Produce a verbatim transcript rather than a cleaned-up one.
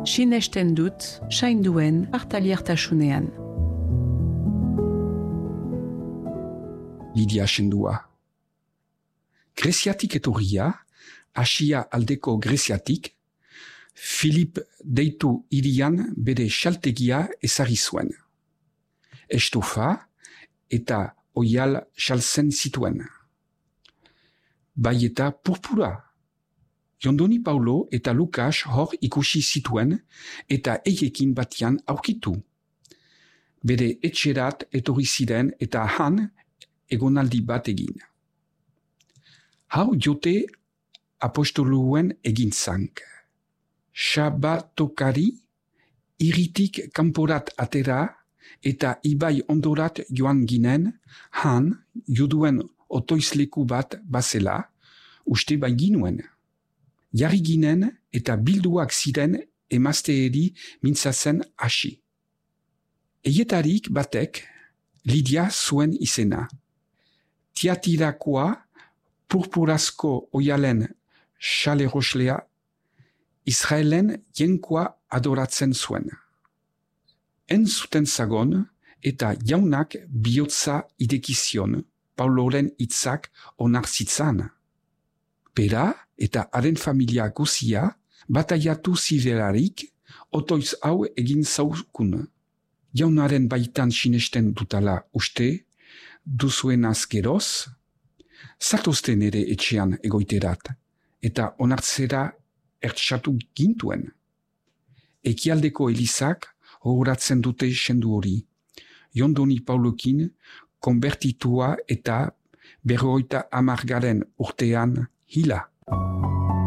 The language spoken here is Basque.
sinesten dut, sainduen partaliertasunean. Lidia sendua. Greziatik etorria, Asia aldeko Greziatik, Filip deitu hirian bere xaltegia ezarri zuen. Estofa eta oial xaltzen zituen. Bai eta purpura. Jondoni Paulo eta Lukas hor ikusi zituen eta eiekin batian aurkitu. Bere etxerat etorri ziren eta han egonaldi bat egin. Hau jote apostoluen egintzank. Sabatokari iritik kanporat atera eta ibai ondorat joan ginen, han juduen otoizleku bat bazela, uste bai ginuen. Jarri ginen eta bilduak ziren emazteeri mintzatzen hasi. Eietarik batek Lidia zuen izena. Tiatirakoa purpurazko oialen xaleroslea Israelen jenkoa adoratzen zuen. Entzuten zagon eta jaunak bihotza idekizion Pauloren hitzak onartzitzan. Pera eta haren familia guzia bataiatu zirelarik otoiz hau egin zaukun. Jaunaren baitan sinesten dutala uste, duzuen azkeroz, zatozten ere etxean egoiterat, eta onartzera ertsatu gintuen. Ekialdeko elizak horatzen dute sendu hori, Jondoni Paulokin konbertitua eta berroita amargaren urtean hila.